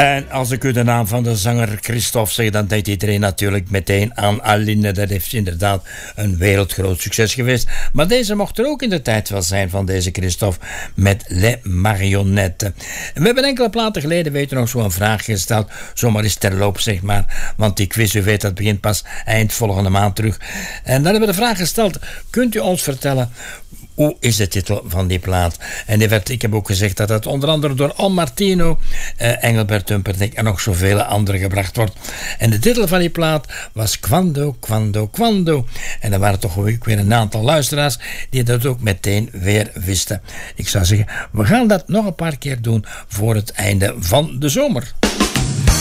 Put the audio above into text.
En als ik u de naam van de zanger Christophe zeg, dan denkt iedereen natuurlijk meteen aan Aline. Dat heeft inderdaad een wereldgroot succes geweest. Maar deze mocht er ook in de tijd wel zijn van deze Christophe met Les Marionnettes. En we hebben enkele platen geleden, weet u nog, zo'n vraag gesteld. Zomaar eens terloop, zeg maar. Want die quiz, u weet, dat begint pas eind volgende maand terug. En dan hebben we de vraag gesteld, kunt u ons vertellen, hoe is de titel van die plaat? En ik heb ook gezegd dat het onder andere door Al Martino, Engelbert Humperdinck en nog zoveel anderen gebracht wordt. En de titel van die plaat was Quando, Quando, Quando. En er waren toch ook weer een aantal luisteraars die dat ook meteen weer wisten. Ik zou zeggen, we gaan dat nog een paar keer doen voor het einde van de zomer.